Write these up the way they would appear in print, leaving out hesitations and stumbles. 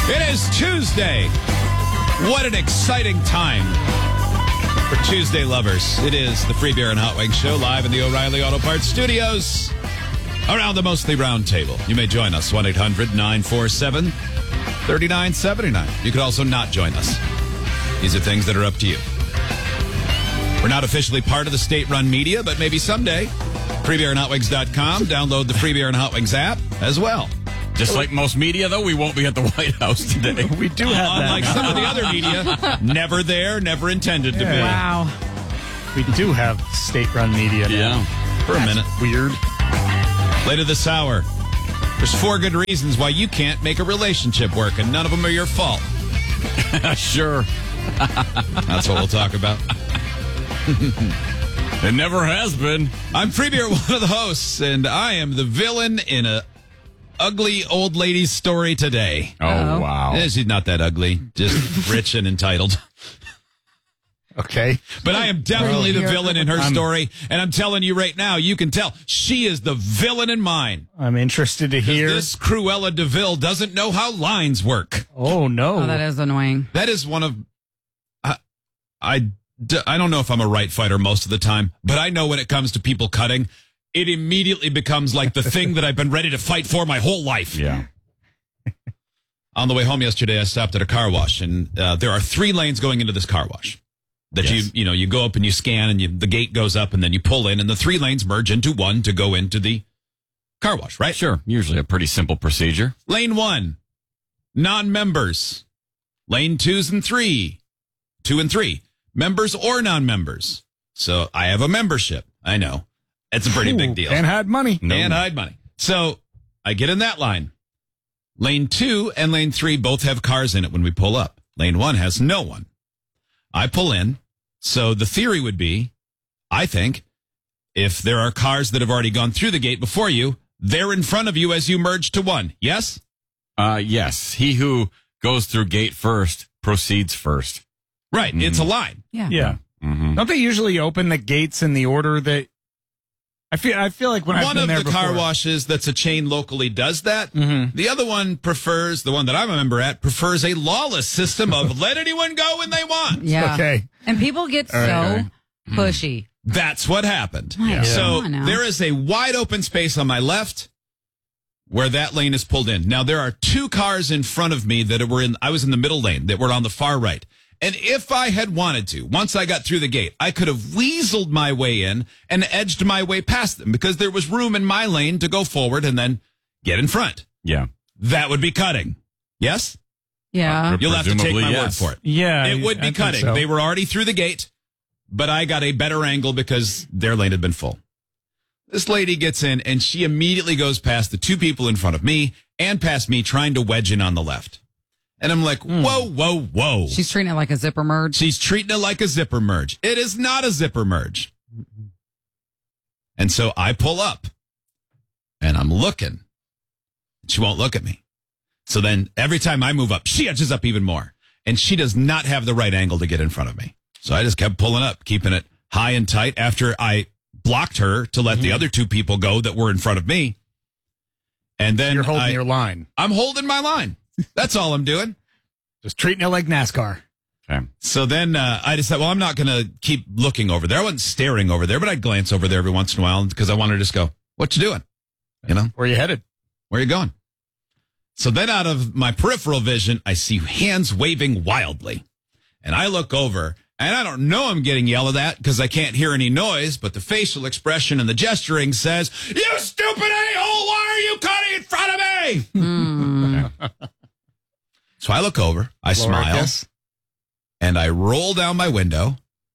It is Tuesday. What an exciting time for Tuesday lovers. It is the Free Beer and Hot Wings Show live in the O'Reilly Auto Parts studios around the Mostly Round Table. You may join us, 1-800-947-3979. You could also not join us. These are things that are up to you. We're not officially part of the state-run media, but maybe someday. FreeBeerandHotWings.com. Download the Free Beer and Hot Wings app as well. Just like most media, though, we won't be at the White House today. We do have that. Unlike some of the other media, never there, never intended to be. Wow. We do have state-run media now. Yeah. For a minute. Weird. Later this hour, there's 4 good reasons why you can't make a relationship work, and none of them are your fault. Sure. That's what we'll talk about. It never has been. I'm Free Beer, one of the hosts, and I am the villain in a ugly old lady's story today. Oh, wow. She's not that ugly, just rich and entitled. Okay. But I am definitely the villain in her story, and I'm telling you right now, you can tell she is the villain in mine. I'm interested to hear. This Cruella DeVille doesn't know how lines work. Oh, no. Oh, that is annoying. That is one of... I don't know if I'm a right fighter most of the time, but I know when it comes to people cutting, it immediately becomes like the thing that I've been ready to fight for my whole life. Yeah. On the way home yesterday, I stopped at a car wash, and there are 3 lanes going into this car wash. That Yes. you go up and you scan, and the gate goes up, and then you pull in, and the 3 lanes merge into one to go into the car wash, right? Sure. Usually a pretty simple procedure. Lane 1, non-members. Lane 2 and 3, 2 and 3, members or non-members. So I have a membership. I know. It's a pretty big deal. And hide money. No. And hide money. So I get in that line. Lane 2 and lane 3 both have cars in it when we pull up. Lane 1 has no one. I pull in. So the theory would be, I think, if there are cars that have already gone through the gate before you, they're in front of you as you merge to one. Yes? Yes. He who goes through gate first proceeds first. Right. Mm-hmm. It's a line. Yeah. Mm-hmm. Don't they usually open the gates in the order that... I feel like when I've One been of there the car before- washes that's a chain locally does that. Mhm. The other one prefers, the one that I'm a member at, prefers a lawless system of let anyone go when they want. Yeah. Okay. And people get All right, so all right. pushy. That's what happened. Yeah. So Come on now. there is a wide open space on my left where that lane is pulled in. Now there are 2 cars in front of me that I was in the middle lane that were on the far right. And if I had wanted to, once I got through the gate, I could have weaseled my way in and edged my way past them because there was room in my lane to go forward and then get in front. Yeah. That would be cutting. Yes? Yeah. You'll have to take Presumably, my yes. word for it. Yeah. It would I be think cutting. so. They were already through the gate, but I got a better angle because their lane had been full. This lady gets in and she immediately goes past the 2 people in front of me and past me trying to wedge in on the left. And I'm like, whoa, whoa, whoa. She's treating it like a zipper merge. She's treating it like a zipper merge. It is not a zipper merge. And so I pull up and I'm looking. She won't look at me. So then every time I move up, she edges up even more. And she does not have the right angle to get in front of me. So I just kept pulling up, keeping it high and tight after I blocked her to let the other 2 people go that were in front of me. And then You're holding your line. I'm holding my line. That's all I'm doing. Just treating it like NASCAR. Okay. So then I decided, well, I'm not going to keep looking over there. I wasn't staring over there, but I'd glance over there every once in a while because I wanted to just go, what you doing? You know, Where you headed? where you going? So then out of my peripheral vision, I see hands waving wildly. And I look over, and I don't know I'm getting yelled at because I can't hear any noise, but the facial expression and the gesturing says, you stupid a-hole, why are you cutting in front of me? So I look over, I smile, Lowercase. and I roll down my window.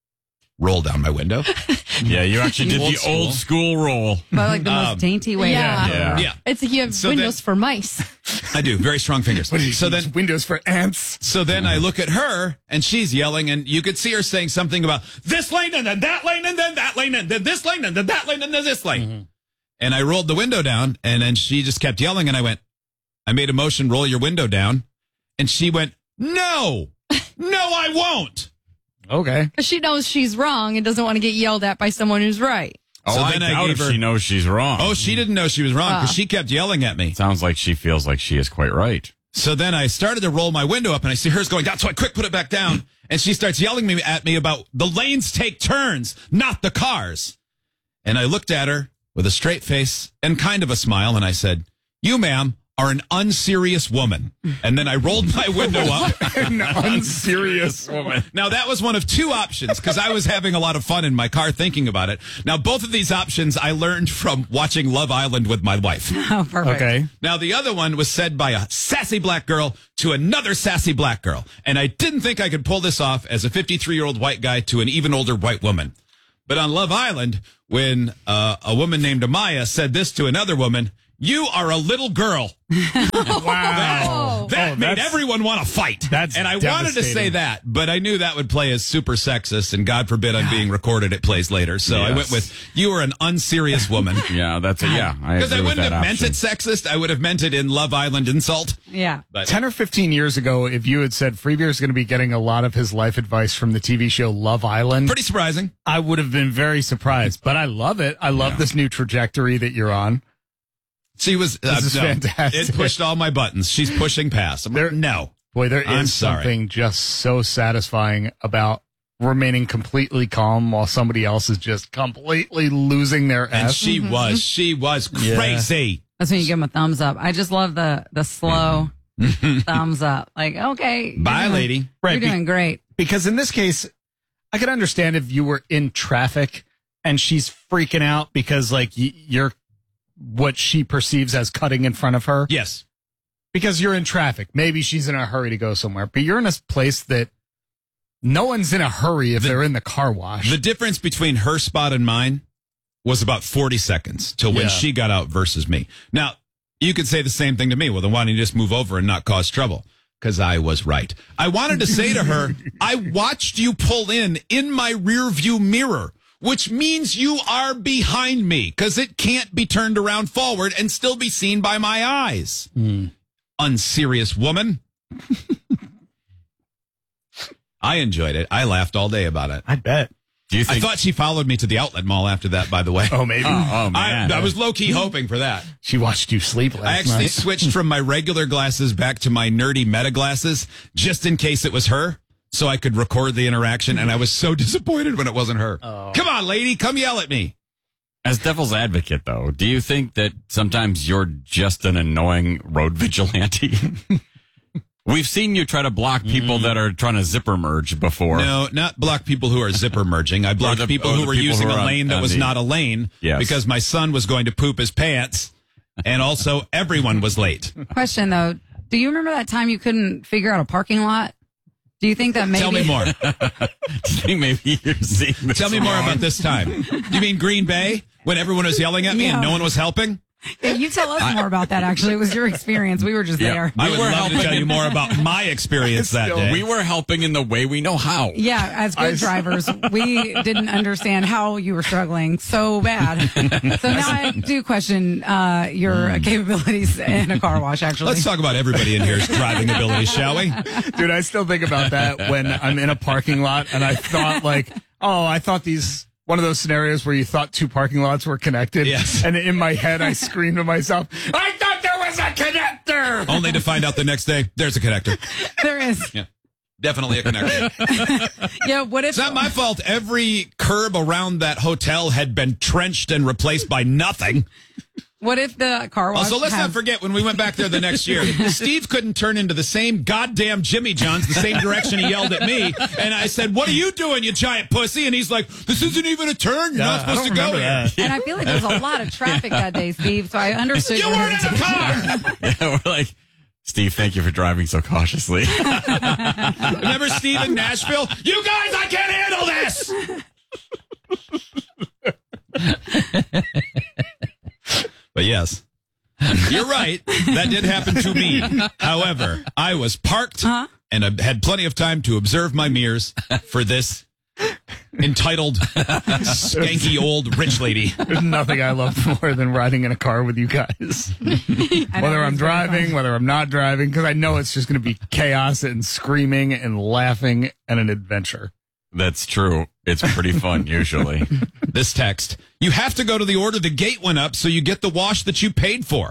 Yeah, you actually did the old school roll. But like the most dainty way. Yeah. Yeah. Yeah, It's you have So windows then- for mice. I do. Very strong fingers. So then, Windows for ants. so then I look at her, and she's yelling, and you could see her saying something about this lane, and then that lane, and then that lane, and then this lane, and then that lane, and then this lane. And I rolled the window down, and then she just kept yelling, and I made a motion, roll your window down. And she went, no, I won't. Okay. Because she knows she's wrong and doesn't want to get yelled at by someone who's right. Oh, So I then I doubt gave if her- she knows she's wrong. Oh, she didn't know she was wrong because she kept yelling at me. Sounds like she feels like she is quite right. So then I started to roll my window up and I see hers going down. So I quick put it back down and she starts yelling at me about the lanes take turns, not the cars. And I looked at her with a straight face and kind of a smile. And I said, you, ma'am, are an unserious woman. And then I rolled my window up. An unserious woman. Now, that was one of two options because I was having a lot of fun in my car thinking about it. Now, both of these options I learned from watching Love Island with my wife. Oh, perfect. Okay. Now, the other one was said by a sassy black girl to another sassy black girl. And I didn't think I could pull this off as a 53-year-old white guy to an even older white woman. But on Love Island, when a woman named Amaya said this to another woman, you are a little girl. Wow. That made everyone want to fight. And I wanted to say that, but I knew that would play as super sexist, and God forbid I'm being recorded. It plays later. So I went with, you are an unserious woman. Yeah, that's a, yeah. Because I wouldn't have meant it sexist. I would have meant it in Love Island insult. Yeah. But 10 or 15 years ago, if you had said Freebeer's going to be getting a lot of his life advice from the TV show Love Island, pretty surprising. I would have been very surprised. But I love it. I love this new trajectory that you're on. She was This is fantastic. It pushed all my buttons. She's pushing past. I'm like, no. Boy, there I'm is sorry. something just so satisfying about remaining completely calm while somebody else is just completely losing their And S. she was crazy. That's when you give them a thumbs up. I just love the slow thumbs up. Like, okay. Bye, lady. You're Right, doing great. Because in this case, I could understand if you were in traffic and she's freaking out because like you're what she perceives as cutting in front of her. Yes. Because you're in traffic. Maybe she's in a hurry to go somewhere, but you're in a place that no one's in a hurry if they're in the car wash. The difference between her spot and mine was about 40 seconds till when she got out versus me. Now, you could say the same thing to me. Well, then why don't you just move over and not cause trouble? Because I was right. I wanted to say to her, I watched you pull in my rear view mirror, which means you are behind me because it can't be turned around forward and still be seen by my eyes. Unserious woman. I enjoyed it. I laughed all day about it. I bet. Do you think? I thought she followed me to the outlet mall after that, by the way. Oh, maybe. Oh man. I was low-key hoping for that. She watched you sleep I last actually night. switched from my regular glasses back to my nerdy meta glasses just in case it was her, so I could record the interaction, and I was so disappointed when it wasn't her. Come on, lady, come yell at me. As devil's advocate, though, do you think that sometimes you're just an annoying road vigilante? We've seen you try to block people that are trying to zipper merge before. No, not block people who are zipper merging. I blocked people who were using a lane that was not a lane because my son was going to poop his pants, and also everyone was late. Question, though. Do you remember that time you couldn't figure out a parking lot? Do you think that maybe... Tell me more. Do you think maybe you're seeing this Tell me more wrong? about this time. You mean Green Bay when everyone was yelling at me and no one was helping? Yeah, you tell us more about that, actually. It was your experience. We were just there. I would were love to helping tell you more about my experience that day. We were helping in the way we know how. Yeah, as good drivers, we didn't understand how you were struggling so bad. So now I do question your capabilities in a car wash, actually. Let's talk about everybody in here's driving ability, shall we? Dude, I still think about that when I'm in a parking lot and I thought I thought these... One of those scenarios where you thought two parking lots were connected. Yes. And in my head, I screamed to myself, I thought there was a connector! Only to find out the next day, there's a connector. There is. Yeah, definitely a connector. Yeah, what if... It's not my fault every curb around that hotel had been trenched and replaced by nothing. What if the car wash... Also, let's not forget when we went back there the next year, Steve couldn't turn into the same goddamn Jimmy John's, the same direction he yelled at me. And I said, what are you doing, you giant pussy? And he's like, this isn't even a turn. You're not supposed to go here. And I feel like there was a lot of traffic that day, Steve, so I understood... You weren't in the car! Yeah, we're like, Steve, thank you for driving so cautiously. Remember Steve in Nashville? You guys, I can't handle this! But yes, you're right. That did happen to me. However, I was parked and I had plenty of time to observe my mirrors for this entitled, skanky old rich lady. There's nothing I love more than riding in a car with you guys. Whether I'm driving, whether I'm not driving, because I know it's just going to be chaos and screaming and laughing and an adventure. That's true. It's pretty fun, usually. This text, you have to go to the order. The gate went up, so you get the wash that you paid for.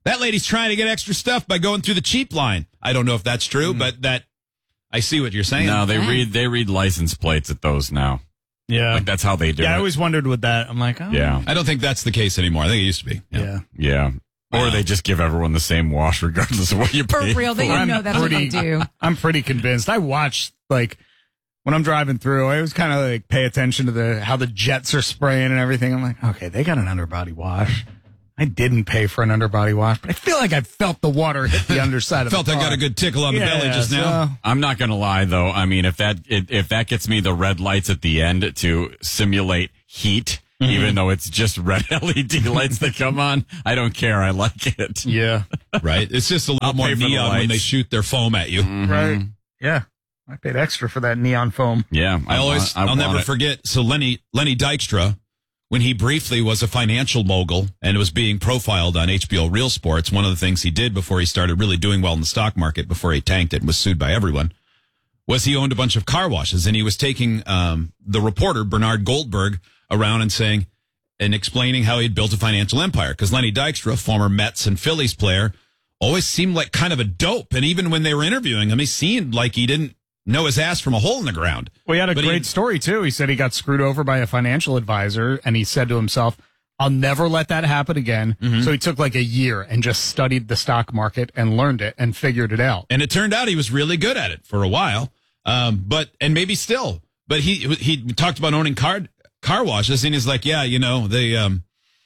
That lady's trying to get extra stuff by going through the cheap line. I don't know if that's true, but I see what you're saying. No, they read license plates at those now. Yeah. Like that's how they do it. Yeah, I always wondered with that. I'm like, oh. Yeah. I don't think that's the case anymore. I think it used to be. Yeah. Or they just give everyone the same wash regardless of what you For pay. real, they I'm know that's what they do. I'm pretty convinced. I watch, like, when I'm driving through, I always kind of like pay attention to how the jets are spraying and everything. I'm like, okay, they got an underbody wash. I didn't pay for an underbody wash, but I feel like I felt the water hit the underside of the car. I got a good tickle on the belly just now. I'm not going to lie, though. I mean, if that gets me the red lights at the end to simulate heat, even though it's just red LED lights that come on, I don't care. I like it. Yeah. Right? It's just a little more pay for the neon when lights. they shoot their foam at you. Right. Yeah. I paid extra for that neon foam. Yeah. I'll never forget. So Lenny Dykstra, when he briefly was a financial mogul and was being profiled on HBO Real Sports, one of the things he did before he started really doing well in the stock market, before he tanked it and was sued by everyone, was he owned a bunch of car washes. And he was taking the reporter, Bernard Goldberg, around and explaining how he'd built a financial empire. Because Lenny Dykstra, former Mets and Phillies player, always seemed like kind of a dope. And even when they were interviewing him, he seemed like he didn't know his ass from a hole in the ground. Well, he had a great story, too. He said he got screwed over by a financial advisor, and he said to himself, I'll never let that happen again. So he took like a year and just studied the stock market and learned it and figured it out. And it turned out he was really good at it for a while, and maybe still. But he talked about owning car washes, and he's like, yeah, the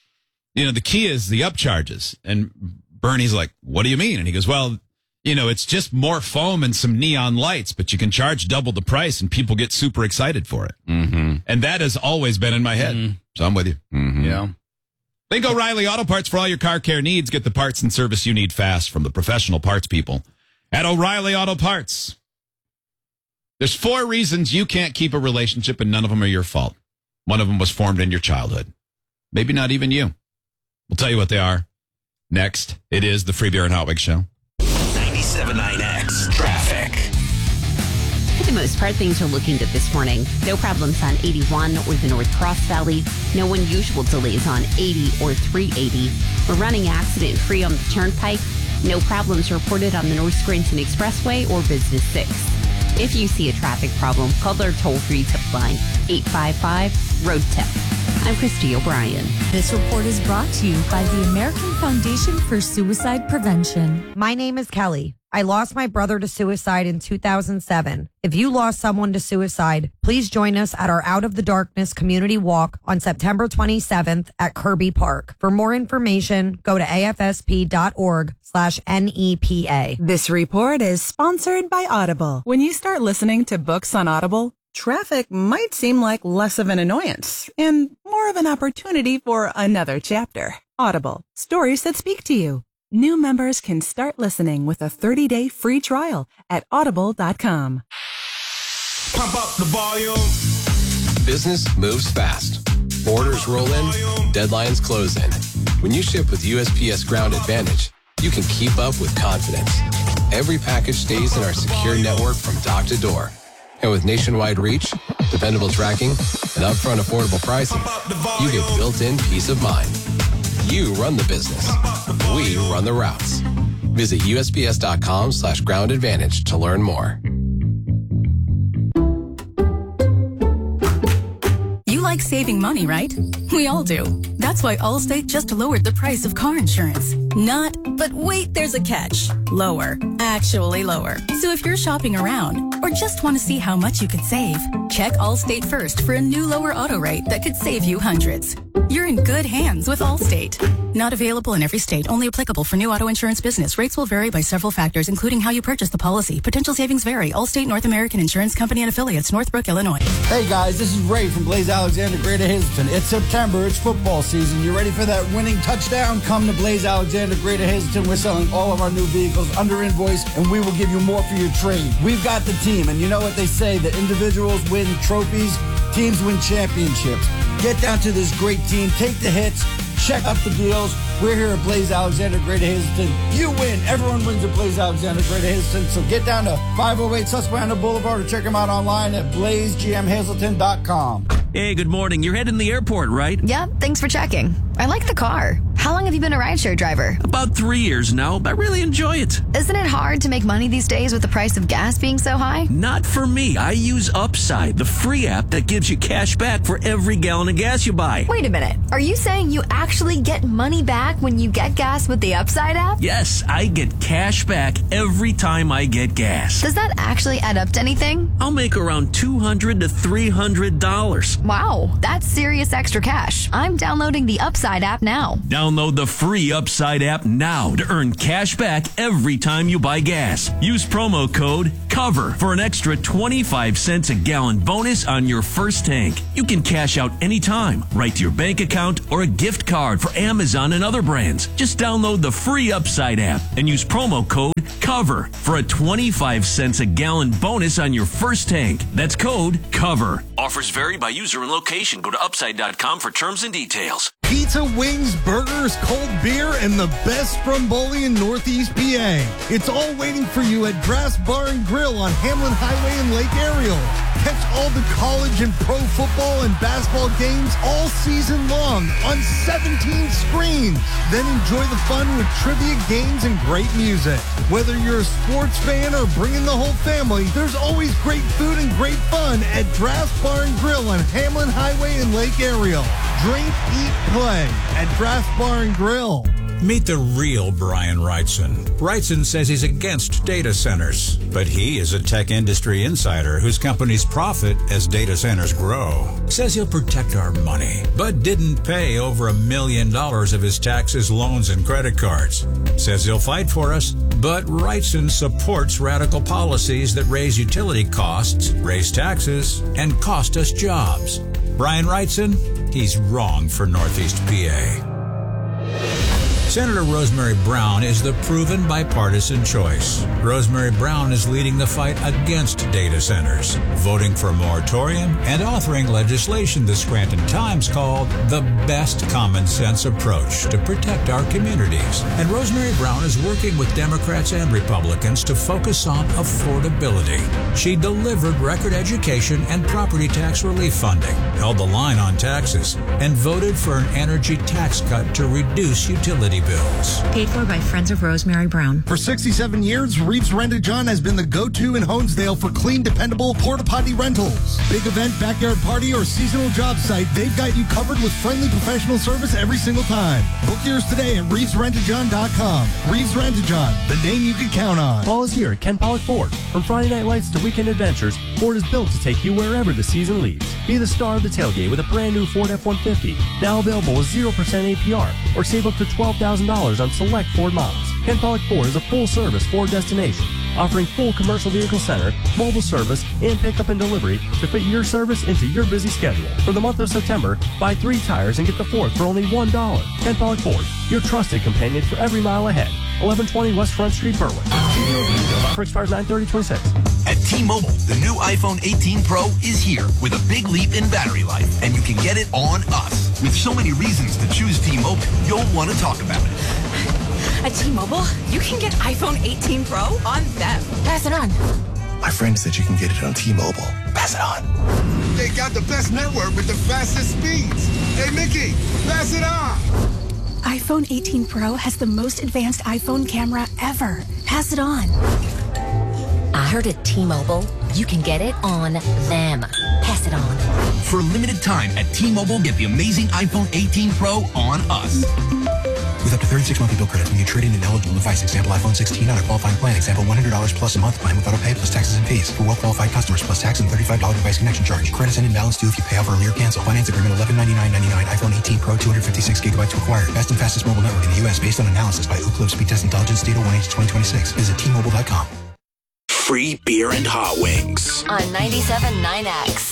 key is the upcharges. And Bernie's like, what do you mean? And he goes, well, it's just more foam and some neon lights, but you can charge double the price and people get super excited for it. Mm-hmm. And that has always been in my head. So I'm with you. Mm-hmm. Yeah. Think O'Reilly Auto Parts for all your car care needs. Get the parts and service you need fast from the professional parts people at O'Reilly Auto Parts. There's 4 reasons you can't keep a relationship, and none of them are your fault. One of them was formed in your childhood. Maybe not even you. We'll tell you what they are. Next, it is the Free Beer and Hot Wings Show. 97.9X Traffic. For the most part, things are looking good this morning. No problems on 81 or the North Cross Valley. No unusual delays on 80 or 380. We're running accident-free on the Turnpike. No problems reported on the North Scranton Expressway or Business 6. If you see a traffic problem, call their toll-free tip line, 855-ROAD-TIP. I'm Christy O'Brien. This report is brought to you by the American Foundation for Suicide Prevention. My name is Kelly. I lost my brother to suicide in 2007. If you lost someone to suicide, please join us at our Out of the Darkness community walk on September 27th at Kirby Park. For more information, go to afsp.org/NEPA. This report is sponsored by Audible. When you start listening to books on Audible, traffic might seem like less of an annoyance and more of an opportunity for another chapter. Audible, stories that speak to you. New members can start listening with a 30-day free trial at audible.com. Pump up the volume. Business moves fast. Orders roll in, deadlines close in. When you ship with USPS Ground Advantage, you can keep up with confidence. Every package stays in our secure network from dock to door. And with nationwide reach, dependable tracking, and upfront affordable pricing, you get built-in peace of mind. You run the business. We run the routes. Visit USPS.com/Ground Advantage to learn more. You like saving money, right? We all do. That's why Allstate just lowered the price of car insurance. Not, but wait, there's a catch. Lower. Actually lower. So if you're shopping around or just want to see how much you could save, check Allstate first for a new lower auto rate that could save you hundreds. You're in good hands with Allstate. Not available in every state. Only applicable for new auto insurance business. Rates will vary by several factors, including how you purchase the policy. Potential savings vary. Allstate North American Insurance Company and Affiliates, Northbrook, Illinois. Hey guys, this is Ray from Blaze Alexander Greater Hazelton. It's September. It's football season. You ready for that winning touchdown? Come to Blaze Alexander Greater Hazelton. We're selling all of our new vehicles under invoice, and we will give you more for your trade. We've got the team, and you know what they say, that individuals win trophies, teams win championships. Get down to this great team. Take the hits. Check out the deals. We're here at Blaze Alexander Greater Hazelton. You win. Everyone wins at Blaze Alexander Greater Hazelton. So get down to 508 Susquehanna Boulevard or check them out online at blazegmhazelton.com. Hey, good morning. You're heading to the airport, right? Yep, thanks for checking. I like the car. How long have you been a rideshare driver? About 3 years now. I really enjoy it. Isn't it hard to make money these days with the price of gas being so high? Not for me. I use Upside, the free app that gives you cash back for every gallon of gas you buy. Wait a minute. Are you saying you actually get money back when you get gas with the Upside app? Yes, I get cash back every time I get gas. Does that actually add up to anything? I'll make around $200 to $300. Wow, that's serious extra cash. I'm downloading the Upside app now. Download the free Upside app now to earn cash back every time you buy gas. Use promo code COVER for an extra 25 cents a gallon bonus on your first tank. You can cash out anytime, right to your bank account or a gift card for Amazon and other brands. Just download the free Upside app and use promo code COVER for a 25 cents a gallon bonus on your first tank. That's code COVER. Offers vary by user and location. Go to upside.com for terms and details. Pizza, wings, burgers, cold beer, and the best stromboli in Northeast PA. It's all waiting for you at Draft's Bar and Grill on Hamlin Highway in Lake Ariel. Catch all the college and pro football and basketball games all season long on 17 screens. Then enjoy the fun with trivia games and great music. Whether you're a sports fan or bringing the whole family, there's always great food and great fun at Draft's Bar and Grill on Hamlin Highway in Lake Ariel. Drink, eat, play at Draft's Bar and Grill. Meet the real Brian Wrightson. Wrightson says he's against data centers, but he is a tech industry insider whose companies profit as data centers grow. Says he'll protect our money, but didn't pay over $1 million of his taxes, loans, and credit cards. Says he'll fight for us, but Wrightson supports radical policies that raise utility costs, raise taxes, and cost us jobs. Brian Wrightson, he's wrong for Northeast PA. Senator Rosemary Brown is the proven bipartisan choice. Rosemary Brown is leading the fight against data centers, voting for a moratorium and authoring legislation the Scranton Times called the best common sense approach to protect our communities. And Rosemary Brown is working with Democrats and Republicans to focus on affordability. She delivered record education and property tax relief funding, held the line on taxes, and voted for an energy tax cut to reduce utility bills. Paid for by Friends of Rosemary Brown. For 67 years, Reeves Rent-A-John has been the go-to in Honesdale for clean, dependable porta-potty rentals. Big event, backyard party, or seasonal job site, they've got you covered with friendly professional service every single time. Book yours today at ReevesRentaJohn.com. Reeves Rent-A-John, the name you can count on. Paul is here at Ken Pollock Ford. From Friday night lights to weekend adventures, Ford is built to take you wherever the season leads. Be the star of the tailgate with a brand new Ford F-150. Now available with 0% APR, or save up to $12,000 on select Ford models. Ken Pollock Ford is a full-service Ford destination, offering full commercial vehicle center, mobile service, and pickup and delivery to fit your service into your busy schedule. For the month of September, buy 3 tires and get the 4th for only $1. Ken Pollock Ford, your trusted companion for every mile ahead. 1120 West Front Street, Berwyn. Offer expires 9/30/26. At T-Mobile, the new iPhone 18 Pro is here with a big leap in battery life, and you can get it on us. With so many reasons to choose T-Mobile, you'll want to talk about it. At T-Mobile, you can get iPhone 18 Pro on them. Pass it on. My friend said you can get it on T-Mobile. Pass it on. They got the best network with the fastest speeds. Hey, Mickey, pass it on. iPhone 18 Pro has the most advanced iPhone camera ever. Pass it on. I heard at T-Mobile, you can get it on them. Pass it on. For a limited time at T-Mobile, get the amazing iPhone 18 Pro on us. With up to 36 monthly bill credits when you trade in an eligible device. Example, iPhone 16 on a qualifying plan. Example, $100 plus a month plan with auto pay plus taxes and fees. For well-qualified customers, plus tax and $35 device connection charge. Credits and imbalance due if you pay off early or cancel. Finance agreement $1199.99. iPhone 18 Pro 256 gigabytes required. Best and fastest mobile network in the U.S. based on analysis by Ookla Speed Test Intelligence Data 1H 2026. Visit T-Mobile.com. Free beer and hot wings. On 97.9X.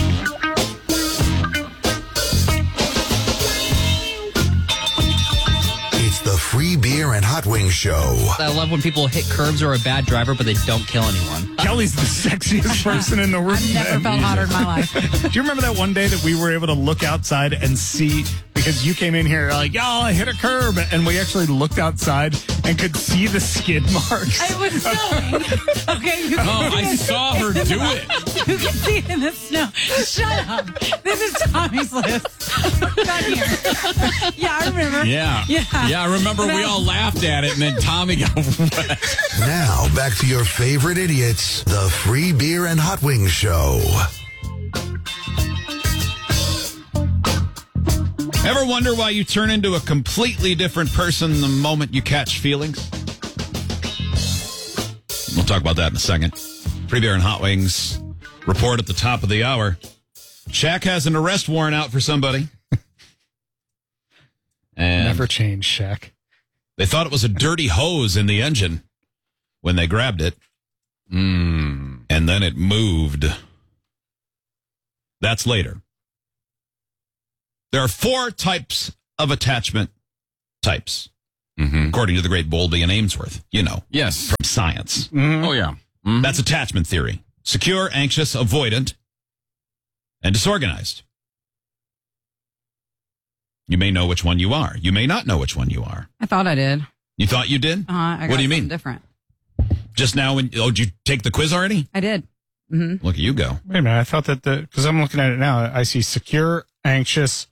The Free Beer and Hot Wings Show. I love when people hit curbs or are a bad driver, but they don't kill anyone. Kelly's the sexiest person in the room. I've never felt hotter in my life. Do you remember that one day that we were able to look outside and see, because you came in here like, y'all, I hit a curb, and we actually looked outside and could see the skid marks. I was snowing. Okay. You I saw her do it. You can see it in the snow. Shut up. This is Tommy's list. Yeah, I remember. Yeah. I remember we all laughed at it, and then Tommy got wet. Now, back to your favorite idiots, the Free Beer and Hot Wings Show. Ever wonder why you turn into a completely different person the moment you catch feelings? We'll talk about that in a second. Free Beer and Hot Wings report at the top of the hour. Shaq has an arrest warrant out for somebody. And Never change, Shaq. they thought it was a dirty hose in the engine when they grabbed it. And then it moved. That's later. There are 4 types of attachment types, according to the great Bowlby and Ainsworth. You know. Yes. From science. Oh, yeah. That's attachment theory. Secure, anxious, avoidant, and disorganized. You may know which one you are. You may not know which one you are. I thought I did. You thought you did? I got what do you mean? Different. Just now when, did you take the quiz already? I did. Mm-hmm. Look at you go. Wait a minute. I thought that because I'm looking at it now, I see secure, anxious,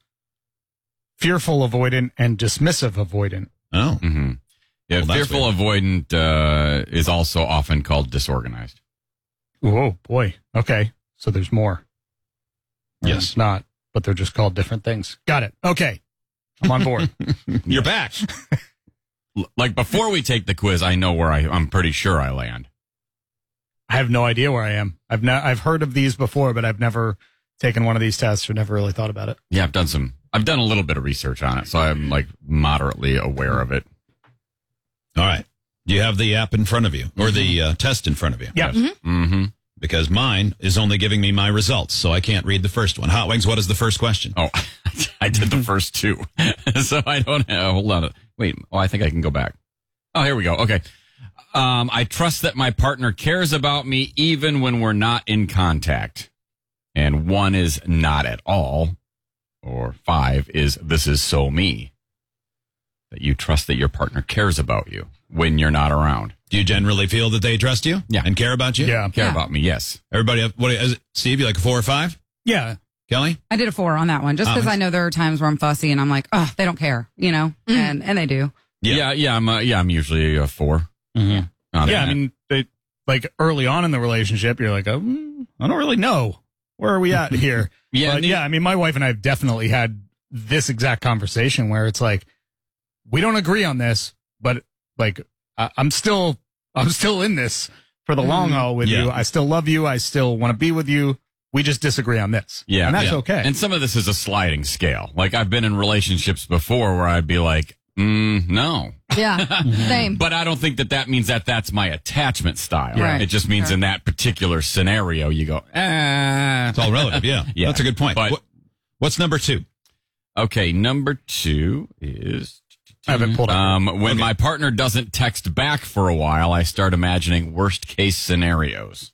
fearful, avoidant, and dismissive, avoidant. Oh. Mm-hmm. Yeah, Well, fearful avoidant is also often called disorganized. Oh, boy. Okay. So there's more. Or Yes. Not, but they're just called different things. Got it. Okay. I'm on board. You're back. Like before we take the quiz, I know where I'm pretty sure I land. I have no idea where I am. I've heard of these before, but I've never taken one of these tests or never really thought about it. Yeah, I've done a little bit of research on it, so I'm like moderately aware of it. All right. Do you have the app in front of you or the test in front of you? Yeah. Mm-hmm. Because mine is only giving me my results, so I can't read the first one. Hot Wings, what is the first question? Oh, I did the first 2, so I don't have. Hold on. Wait. Oh, I think I can go back. Oh, here we go. Okay. I trust that my partner cares about me even when we're not in contact. And 1 is not at all. Or 5 is this is so me. That you trust that your partner cares about you when you're not around. Do you generally feel that they trust you? Yeah. And care about you? Yeah. Care about me, yes. Everybody, what is it? Steve, you like a 4 or 5? Yeah. Kelly? I did a 4 on that one, just because I know there are times where I'm fussy and I'm like, oh, they don't care, you know, and they do. Yeah. I'm usually a 4. Mm-hmm. Yeah. I mean, like early on in the relationship, you're like, I don't really know. Where are we at here? But yeah, I mean, my wife and I have definitely had this exact conversation where it's like, we don't agree on this, but like, I'm still in this for the long haul with you. I still love you. I still want to be with you. We just disagree on this. Yeah. And that's okay. And some of this is a sliding scale. Like I've been in relationships before where I'd be like, no. Yeah. Same. But I don't think that means that that's my attachment style. Yeah. Right. It just means in that particular scenario, you go, It's all relative. Yeah. Yeah. That's a good point. But, what's number 2? Okay. Number 2 is. I have it pulled up. When my partner doesn't text back for a while, I start imagining worst case scenarios.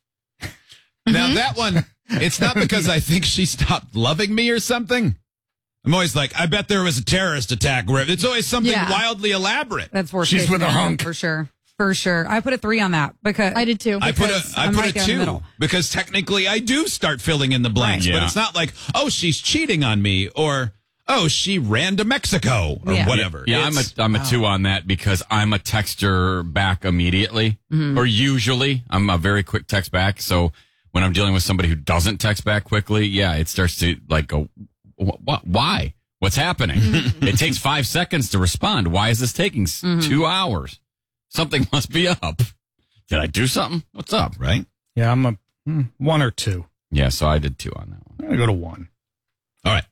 Now that one, it's not because I think she stopped loving me or something. I'm always like, I bet there was a terrorist attack. Where it's always something wildly elaborate. That's worst She's case with a scenario, hunk. for sure. For sure. I put a 3 on that because I did too. I put I'm a right there in the 2 middle. because technically I do start filling in the blanks, Right. but Yeah. it's not like, oh, she's cheating on me or, oh, she ran to Mexico or whatever. Yeah, I'm a 2 on that because I'm a texter back immediately, or usually I'm a very quick text back. So when I'm dealing with somebody who doesn't text back quickly, it starts to like go, what? Why? What's happening? It takes 5 seconds to respond. Why is this taking 2 hours? Something must be up. Did I do something? What's up? Right? Yeah, I'm a 1 or 2. Yeah, so I did 2 on that one. I'm gonna go to 1. All right.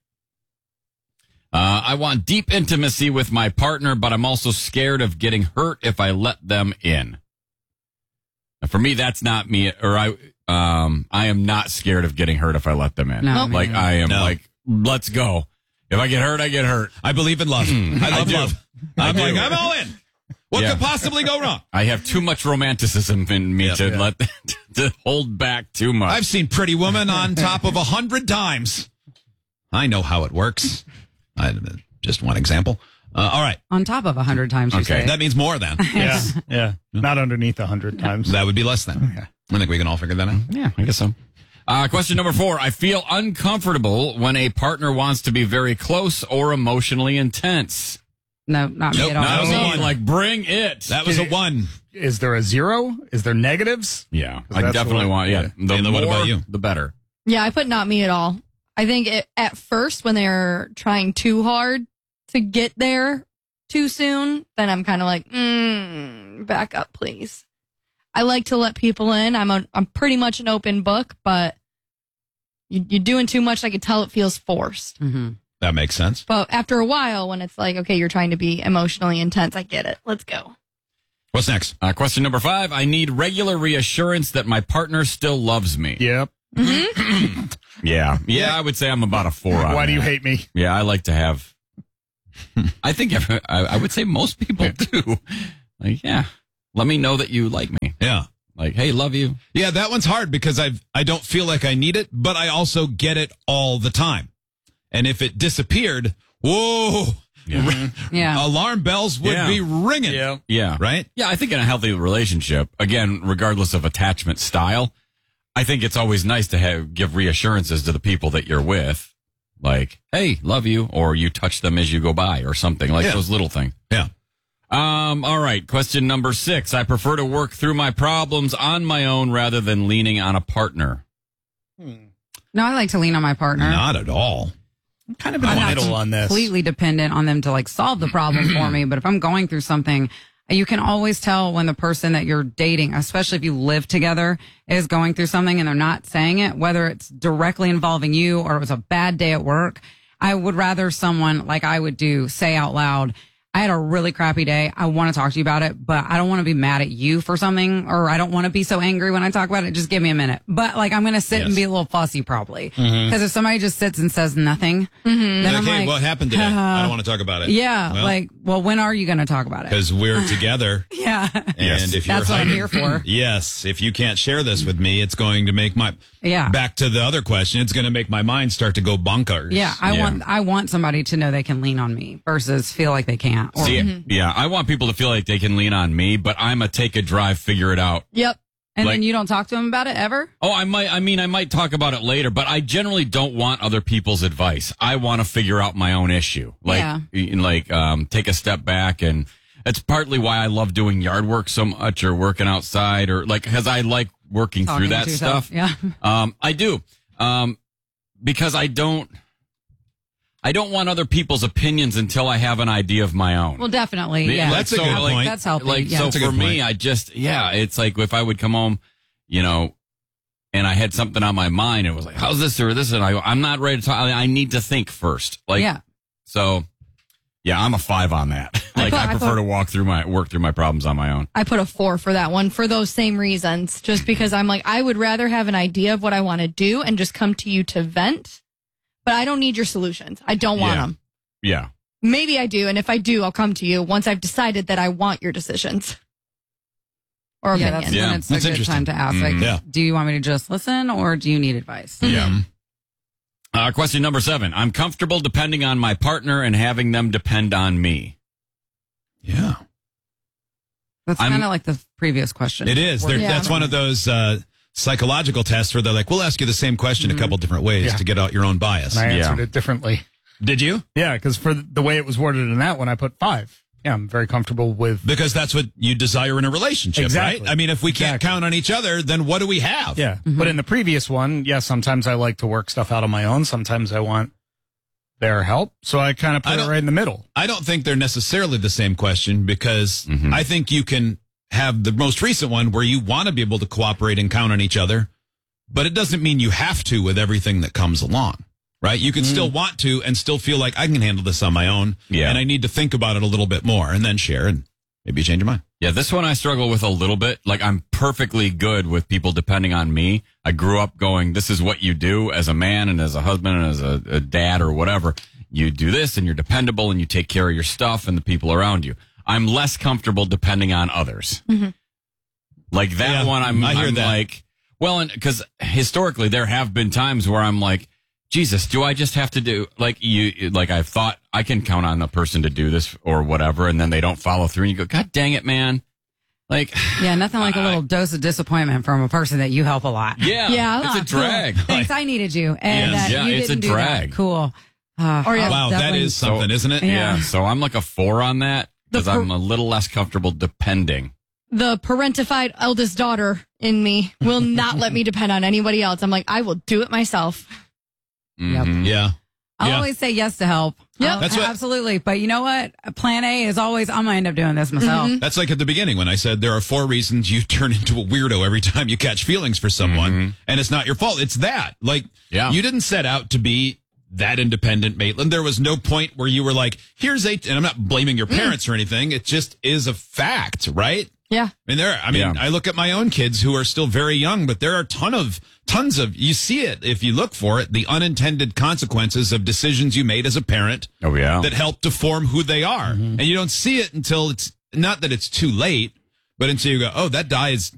I want deep intimacy with my partner, but I'm also scared of getting hurt if I let them in. Now, for me, that's not me, or I am not scared of getting hurt if I let them in. No. Like I am like, let's go. If I get hurt, I get hurt. I believe in love. I love do. love. I'm do. like, I'm all in. What could possibly go wrong? I have too much romanticism in me to hold back too much. I've seen Pretty Woman on top of 100 times. I know how it works. Just one example. All right. On top of 100 times, you say. That means more than. Yeah. Not underneath 100 times. That would be less than. Yeah. I think we can all figure that out. Yeah, I guess so. Question number 4. I feel uncomfortable when a partner wants to be very close or emotionally intense. No, not me at all. That was a 1. Like, bring it. That was a 1. Is there a 0? Is there negatives? Yeah, I definitely want. Yeah, the Ayla, what more, about you? the better. Yeah, I put not me at all. I think at first when they're trying too hard to get there too soon, then I'm kind of like, back up, please. I like to let people in. I'm pretty much an open book, but you're doing too much. I can tell it feels forced. Mm-hmm. That makes sense. But after a while, when it's like, okay, you're trying to be emotionally intense, I get it. Let's go. What's next? Question number 5. I need regular reassurance that my partner still loves me. Yep. Yeah, I would say I'm about a 4 on Why do you that. hate me? Yeah, I like to have. I think I would say most people do. Like, yeah, let me know that you like me. Yeah. Like, hey, love you. Yeah, that one's hard because I don't feel like I need it, but I also get it all the time. And if it disappeared, whoa, alarm bells would be ringing. Yeah. Right? Yeah, I think in a healthy relationship, again, regardless of attachment style, I think it's always nice to give reassurances to the people that you're with. Like, hey, love you, or you touch them as you go by or something, like those little things. Yeah. All right. Question number 6. I prefer to work through my problems on my own rather than leaning on a partner. No, I like to lean on my partner. Not at all. I'm kind of in the middle on this. Completely dependent on them to like solve the problem for me. But if I'm going through something, you can always tell when the person that you're dating, especially if you live together, is going through something and they're not saying it, whether it's directly involving you or it was a bad day at work. I would rather someone, like I would do, say out loud, I had a really crappy day. I want to talk to you about it, but I don't want to be mad at you for something, or I don't want to be so angry when I talk about it. Just give me a minute. But like, I'm going to sit and be a little fussy probably. Because if somebody just sits and says nothing, then I'm Okay, like, what happened today? I don't want to talk about it. Yeah. Well, when are you going to talk about it? Because we're together. Yeah. And if you're That's what I'm here for. Yes. If you can't share this with me, it's going to make my, back to the other question, it's going to make my mind start to go bonkers. Yeah. I want somebody to know they can lean on me versus feel like they can't. Or, Yeah, I want people to feel like they can lean on me, but I'm a take a drive, figure it out. Yep. And Like- then you don't talk to them about it ever? Oh, I might talk about it later, but I generally don't want other people's advice. I want to figure out my own issue. Take a step back, and that's partly why I love doing yard work so much, or working outside, or like, because I like working Talking through that to yourself. stuff. Yeah. I do. Because I don't want other people's opinions until I have an idea of my own. Well, definitely. Yeah. That's a good point. That's helping. Like, yeah. so That's a for good me, point. it's like if I would come home, and I had something on my mind, it was like, how's this or this? And I'm not ready to talk. I need to think first. So yeah, I'm a 5 on that. I prefer to work through my problems on my own. I put a 4 for that one for those same reasons. Just because I'm like, I would rather have an idea of what I want to do and just come to you to vent. But I don't need your solutions. I don't want them. Yeah. Maybe I do. And if I do, I'll come to you once I've decided that I want your decisions or Yeah, opinions. that's when it's a good time to ask. Like, do you want me to just listen or do you need advice? Yeah. Question number 7. I'm comfortable depending on my partner and having them depend on me. Yeah. That's kind of like the previous question. It is. That's one of those psychological tests where they're like, we'll ask you the same question a couple different ways to get out your own bias. And I answered it differently. Did you? Yeah, because for the way it was worded in that one, I put 5. Yeah, I'm very comfortable with. Because that's what you desire in a relationship, Exactly. right? I mean, if we can't count on each other, then what do we have? Yeah. But in the previous one, sometimes I like to work stuff out on my own. Sometimes I want their help. So I kind of put it right in the middle. I don't think they're necessarily the same question because I think you can have the most recent one where you want to be able to cooperate and count on each other, but it doesn't mean you have to with everything that comes along, right? You can still want to and still feel like I can handle this on my own. Yeah. And I need to think about it a little bit more and then share and maybe you change your mind. Yeah, this one I struggle with a little bit. Like, I'm perfectly good with people depending on me. I grew up going, this is what you do as a man and as a husband and as a dad or whatever. You do this and you're dependable and you take care of your stuff and the people around you. I'm less comfortable depending on others. Like that one, I'm like, well, and because historically there have been times where I'm like, Jesus, do I just have to do I've thought I can count on a person to do this or whatever, and then they don't follow through, and you go, God dang it, man! Like, yeah, nothing like a little dose of disappointment from a person that you help a lot. Yeah, it's a drag. Cool. Thanks, I needed you, and Yes. that Yeah, you it's a didn't do drag. that. Cool. Wow, that is something, isn't it? Yeah. So I'm like a 4 on that because I'm a little less comfortable depending. The parentified eldest daughter in me will not let me depend on anybody else. I'm like, I will do it myself. Mhm. Yeah. I'll always say yes to help. Yep. That's what- Absolutely. But you know what? Plan A is always, I'm going to end up doing this myself. That's like at the beginning when I said there are 4 reasons you turn into a weirdo every time you catch feelings for someone, and it's not your fault. It's that. Like, you didn't set out to be that independent, Maitland. There was no point where you were like, and I'm not blaming your parents or anything. It just is a fact, right? Yeah. I look at my own kids who are still very young, but there are tons of, you see it if you look for it, the unintended consequences of decisions you made as a parent. Oh, yeah. That help to form who they are. And you don't see it until it's not that it's too late, but until you go, oh, that die is